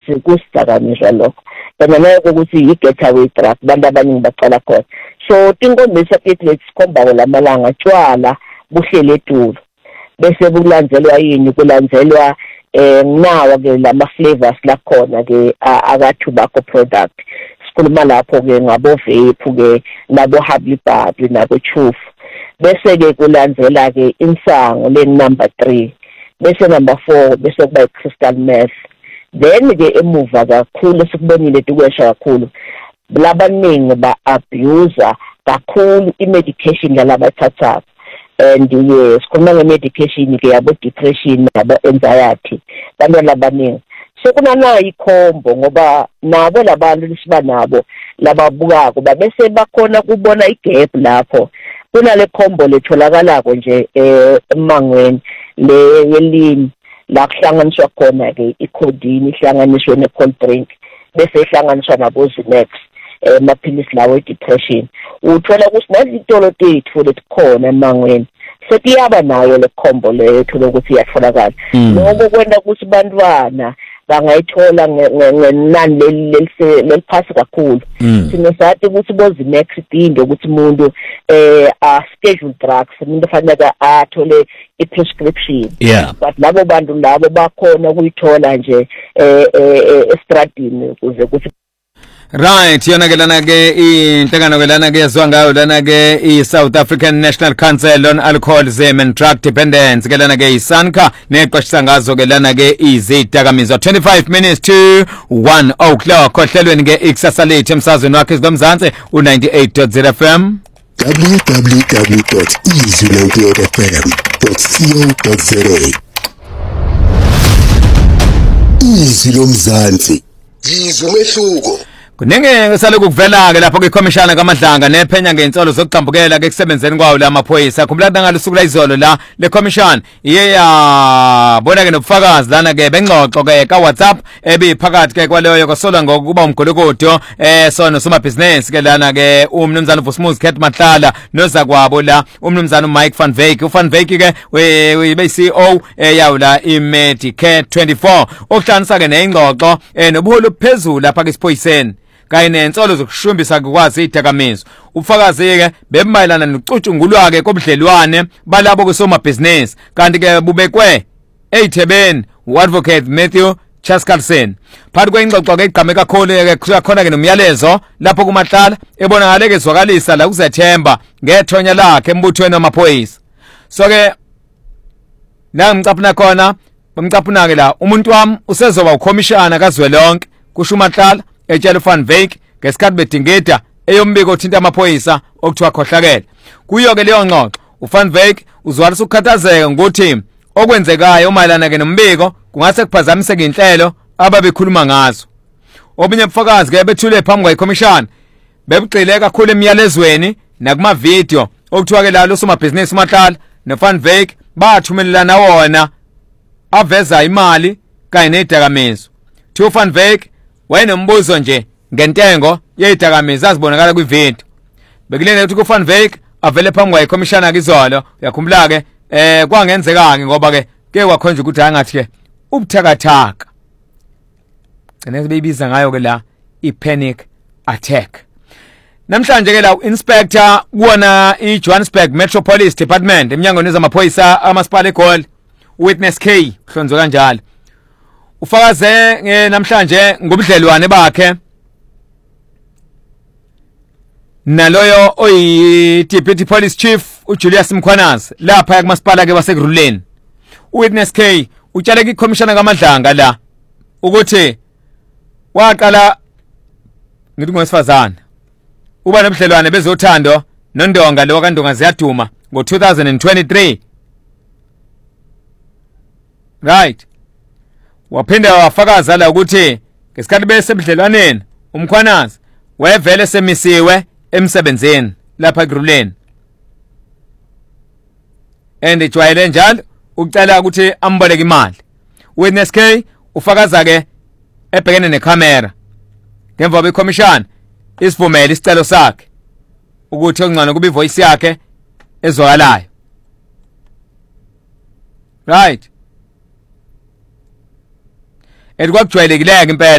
kusidakamizwa lokho and ngeke ukuthi i-getaway drug bantu abaningi bacala khona so tinkombisa platelets sikhomba lamalanga tshwala buhlele etulo bese kulandelwa yini kulandelwa nawa ke lama flavors lakhona ke aka tobacco product sikhuluma lapho ke ngabo vape ke nabo habibab nabo chufu bese ke kulandzela ke insango le number 3 bese number 4 bese kuba crystal meth then ke emuva kakhulu sikubonile tukwesha kakhulu labaningi ba abuser kakhulu i-medication lalabathatha and yes sikhuluma nge-medication ke yabo depression nabo anxiety bantu labaningi so kunanayo ikhombo ngoba nabo labantu lisiba nabo lababukako babese bakhona kubona igap lapho kunale khombo letholakalako nje emangweni le yelini la kuhlanganiswa khona ke icodeine ihlanganiswe ne-cold drink bese ihlanganiswa nabo Xanax amaphilisi lawo depression uthola ukuthi nazitolo tethu letikhona emangweni sekuyaba nayo le khombo leyo thola ukuthi iyatholakala ngoba kwenda ukuthi bantwana bangayithola ngenani leliphasi kakhulu sino sathi ukuthi boZanax idinde ukuthi umuntu schedule drugs umuntu fanele athole i-prescription but labo bantu labo bakhona ukuyithola nje estradini ukuze ukuthi right yona ke lana ke inhlangano ke lana ke yazwa ngayo lana ke i-South African National Council on Alcoholism and Drug Dependence ke lana ke iSANCA neqashisa ngazo ke lana ke izidakamizwa 25 minutes to 1 o'clock ohlelweni ke ikusasa lethu emsazweni wakhe zomzansi u98.0 FM www.easy98fm.co.za Izwi lomzansi yizwe umehluko kunenge saloku kuvela ke lapho kwikhomishana kaMadlanga nephenya ngensolo zokuqhambukela ke kusebenzeni kwawo la maphoyisa khumbula ngalusuku la izolo la le commission iye yabona ke nobufakazi lana ke bengxoxo ke ka WhatsApp ebiphakathi ke kwaleyo kosolwa ngokuba umgolokodo sona somabhizinesi ke lana ke umnumzana uVusmuzi Khet Mahlala noza kwabo la umnumzana uMike van Wyk uVan Wyk ke uyibe CEO yawo la iMedicare 24 okuhlanisa ke neingxoxo nobuholo phezulu lapha ke siphoyiseni kanye nensolo zokushumbisa kwazi idakamizwa ubufakazi ke bemayelana nokucutshungulwa ke kobudlelwane balabo kusomabhizinisi kanti ke bubekwe eThebeni uadvocate Matthew Chaskalson phakathi kwengxoxo ke igqame kakhulu ke khona ke nomyalezo lapho kuMahlala ebonakala ke zwakalisa la kuzethemba ngethonya lakhe embuthweni wamaphoyisa so ke la ngicapuna khona bamcapuna ke la umuntu wami usezoba ukhomishana kazwelonke kusho uMahlala etshela uVan Wyk ngesikhathi bedingida eyombiko othinta amaphoyisa okuthiwa khohlakela kuyo ke leyo ngxoxo uVan Wyk uzwalisa ukukhathazeka ngokuthi okwenzekayo umayelana ke nombiko kungase kuphazamiseke inhlelo ababekhuluma ngazo obunye ubufakazi ke bethule phambi kwekhomishana bebugcile kakhulu emyalezweni nakuma video okuthiwa ke lalo somabhizinisi uMahlala noVan Wyk bathumelelana wona aveza imali kanye nedakamizwa thi uVan Wyk wayenombuzo nje ngentengo yedakamizwa azibonakala kwivideo bekulene ukuthi uVan Wyk avele phambi kwekhomishana kizolo uyakhumbula ke kwangenzeka ke ngoba ke kwakhonje ukuthi angathi ke ubuthakathaka gcine beyibiza ngayo ke la i-panic attack namhlanje ke la inspector kuona iJohannesburg Metropolitan Department eminyango nezamaphoyisa amasipala eGoli Witness K hlonzo kanjalo ufakaze namhlanje ngobudlelwane bakhe naloyo oyi Deputy Police Chief uJulius Mkhwanazi lapha kumasipala ke basekuruleni Witness K utshale iCommissioner kaMadlanga la ukuthi waqala ngithi ngowesifazana uba nobudlelwane bezothando noNdonga lo kaNdonga ziyaduma ngo2023 right waphinda wafakaza la ukuthi ngesikhathi besebudlelwaneni uMkhwanazi wayevele semisiwe emsebenzini lapha eGruleni and ejwayele njalo ukucela ukuthi amboleke imali Witness K ufakaza ke ebhekene necamera ngemva kweCommission isivumela isicelo sakhe ukuthi ongcono kuba ivoice yakhe ezwakalayo right ekwakujwayelekile ke impela